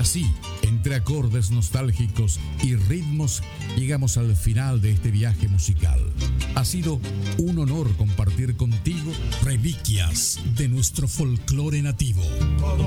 así, entre acordes nostálgicos y ritmos, llegamos al final de este viaje musical. Ha sido un honor compartir contigo reliquias de nuestro folclore nativo.